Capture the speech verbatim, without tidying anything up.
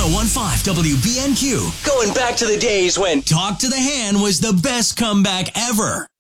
one five W B N Q. Going back to the days when Talk to the Hand was the best comeback ever.